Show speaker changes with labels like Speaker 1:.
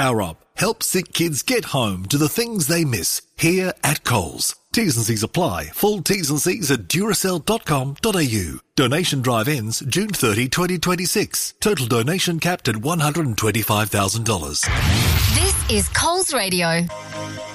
Speaker 1: Power Up. Help sick kids get home to the things they miss here at Coles. T's and C's apply. Full T's and C's at duracell.com.au. Donation drive ends June 30, 2026. Total donation capped at $125,000.
Speaker 2: This is Coles Radio.